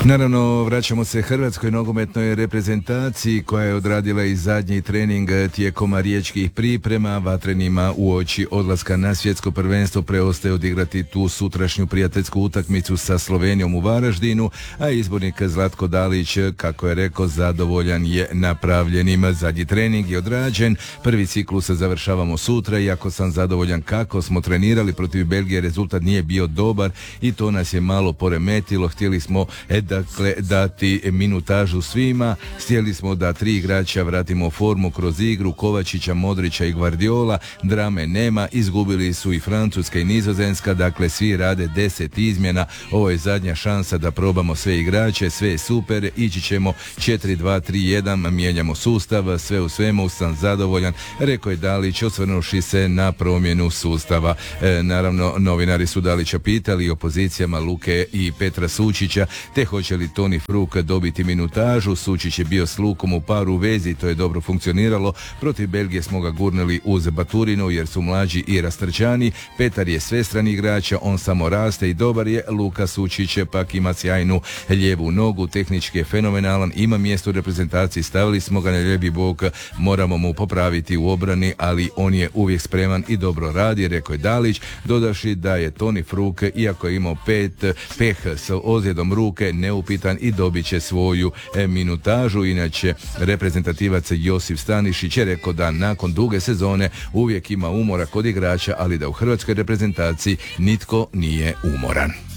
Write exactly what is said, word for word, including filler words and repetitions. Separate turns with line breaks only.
Naravno, vraćamo se Hrvatskoj nogometnoj reprezentaciji koja je odradila i zadnji trening tijekom riječkih priprema. Vatrenima uoči odlaska na svjetsko prvenstvo preostaje odigrati tu sutrašnju prijateljsku utakmicu sa Slovenijom u Varaždinu, a izbornik Zlatko Dalić, kako je rekao, zadovoljan je napravljenim. Zadnji trening je odrađen, prvi ciklus završavamo sutra, iako sam zadovoljan kako smo trenirali protiv Belgije, rezultat nije bio dobar i to nas je malo poremetilo. Htjeli smo dakle dati minutažu svima, htjeli smo da tri igrača vratimo formu kroz igru, Kovačića, Modrića i Guardiola. Drame nema, izgubili su i Francuska i Nizozemska, dakle svi rade deset izmjena, ovo je zadnja šansa da probamo sve igrače, sve je super, ići ćemo četiri dva tri jedan, mijenjamo sustav, sve u svemu sam zadovoljan, rekao je Dalić, osvrnuši se na promjenu sustava. E, naravno, novinari su Dalića pitali o pozicijama Luke i Petra Sučića, te hoće li Toni Fruk dobiti minutažu. Sučić je bio s Lukom u paru u vezi, to je dobro funkcioniralo. Protiv Belgije smo ga gurnuli uz Baturinu jer su mlađi i rastrčani. Petar je svestran igrača, on samo raste i dobar je. Luka Sučić pak ima sjajnu lijevu nogu, tehnički je fenomenalan, ima mjesto u reprezentaciji, stavili smo ga na lijevi bok, moramo mu popraviti u obrani, ali on je uvijek spreman i dobro radi, rekao je Dalić, dodavši da je Toni Fruk, iako je imao pet peh s ozljedom ruke, neupitan i dobit će svoju e, minutažu. Inače, reprezentativac Josip Stanišić je rekao da nakon duge sezone uvijek ima umora kod igrača, ali da u hrvatskoj reprezentaciji nitko nije umoran.